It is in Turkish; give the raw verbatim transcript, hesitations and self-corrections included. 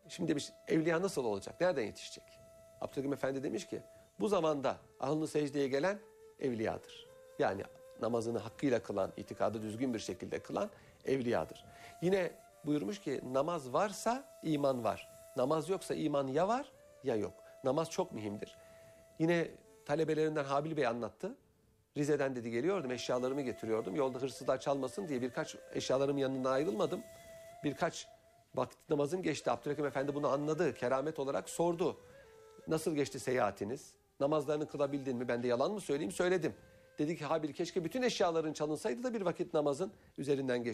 Şimdi demiş evliya nasıl olacak? Nereden yetişecek? Abdülhakim Efendi demiş ki bu zamanda alnı secdeye gelen evliyadır. Yani namazını hakkıyla kılan, itikadı düzgün bir şekilde kılan evliyadır. Yine buyurmuş ki namaz varsa iman var. Namaz yoksa iman ya var ya yok. Namaz çok mühimdir. Yine talebelerinden Habil Bey anlattı. Rize'den dedi geliyordum, eşyalarımı getiriyordum. Yolda hırsızlar çalmasın diye birkaç eşyalarımın yanından ayrılmadım. Birkaç vakit namazım geçti. Abdülhakim Efendi bunu anladı. Keramet olarak sordu. Nasıl geçti seyahatiniz? Namazlarını kılabildin mi? Ben de yalan mı söyleyeyim? Söyledim. Dedi ki Habil keşke bütün eşyaların çalınsaydı da bir vakit namazın üzerinden geç.